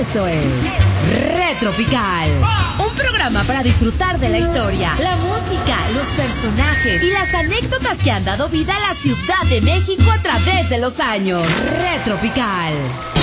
Esto es Retropical, un programa para disfrutar de la historia, la música, los personajes y las anécdotas que han dado vida a la Ciudad de México a través de los años. Retropical.